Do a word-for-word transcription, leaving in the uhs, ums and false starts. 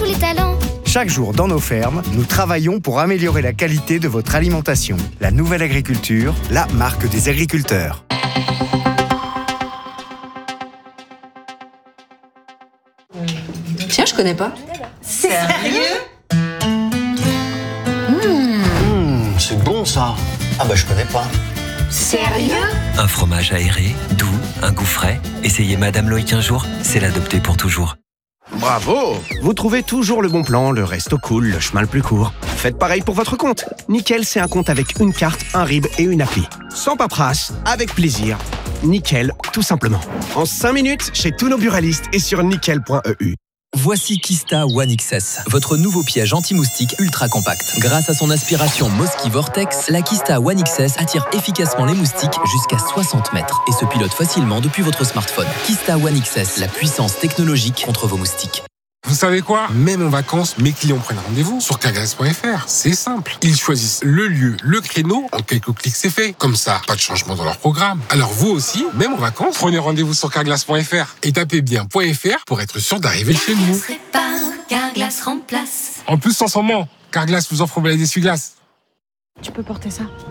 tous les talents. Chaque jour dans nos fermes, nous travaillons pour améliorer la qualité de votre alimentation. La Nouvelle Agriculture, la marque des agriculteurs. Tiens, je connais pas. Sérieux? Mmh, c'est bon ça. Ah bah je connais pas. Sérieux? Un fromage aéré, doux, un goût frais. Essayez Madame Loïc un jour, c'est l'adopter pour toujours. Bravo! Vous trouvez toujours le bon plan, le resto cool, le chemin le plus court. Faites pareil pour votre compte. Nickel, c'est un compte avec une carte, un R I B et une appli. Sans paperasse, avec plaisir. Nickel, tout simplement. En cinq minutes, chez tous nos buralistes et sur nickel point e u. Voici Kista One X S, votre nouveau piège anti-moustique ultra compact. Grâce à son aspiration Mosquito Vortex, la Kista One X S attire efficacement les moustiques jusqu'à soixante mètres et se pilote facilement depuis votre smartphone. Kista One X S, la puissance technologique contre vos moustiques. Vous savez quoi? Même en vacances, mes clients prennent rendez-vous sur carglass point f r. C'est simple. Ils choisissent le lieu, le créneau. En quelques clics, c'est fait. Comme ça, pas de changement dans leur programme. Alors vous aussi, même en vacances, prenez rendez-vous sur carglass point f r et tapez bien .fr pour être sûr d'arriver chez nous. Carglass remplace. En plus, sans son ment, Carglass vous offre un balai d'essuie-glace. Tu peux porter ça?